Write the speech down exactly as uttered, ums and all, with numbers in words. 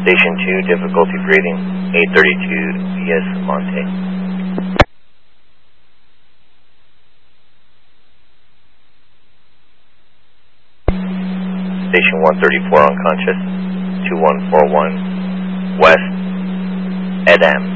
Station two, difficulty breathing, eight thirty-two V S Monte. Station one thirty-four, unconscious, two one four one, West, Edam.